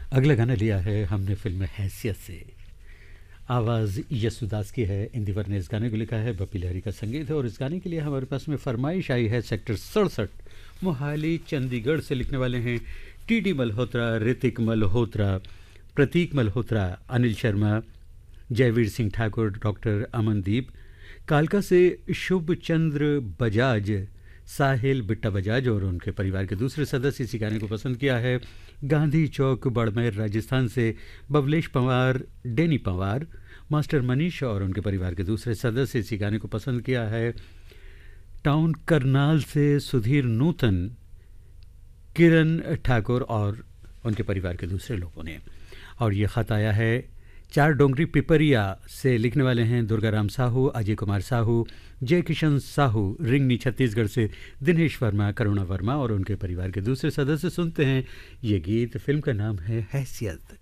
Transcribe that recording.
अगला गाना लिया है हमने फिल्म हैसियत से। आवाज़ यसुदास की है। इंदिवर ने इस गाने को लिखा है, बप्पी लहरी का संगीत है और इस गाने के लिए हमारे पास में फरमाइश आई है सेक्टर 67 मोहाली चंडीगढ़ से। लिखने वाले हैं टीडी मल्होत्रा, ऋतिक मल्होत्रा, प्रतीक मल्होत्रा, अनिल शर्मा, जयवीर सिंह ठाकुर, डॉक्टर अमनदीप। कालका से शुभ चंद्र बजाज, साहिल बिट्टा बजाज और उनके परिवार के दूसरे सदस्य इसी गाने को पसंद किया है। गांधी चौक बाड़मेर राजस्थान से बबलेश पंवार, डेनी पंवार, मास्टर मनीष और उनके परिवार के दूसरे सदस्य इसी गाने को पसंद किया है। टाउन करनाल से सुधीर नूतन, किरण ठाकुर और उनके परिवार के दूसरे लोगों ने। और ये ख़त आया है चार डोंगरी पिपरिया से। लिखने वाले हैं दुर्गाराम साहू, अजय कुमार साहू, जय किशन साहू, रिंगनी छत्तीसगढ़ से दिनेश वर्मा, करुणा वर्मा और उनके परिवार के दूसरे सदस्य। सुनते हैं ये गीत। फिल्म का नाम है हैसियत।